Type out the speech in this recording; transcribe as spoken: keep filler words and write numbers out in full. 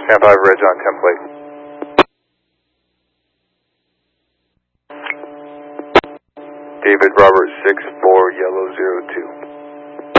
ten five, Reg on template. David Robert six four, yellow zero two.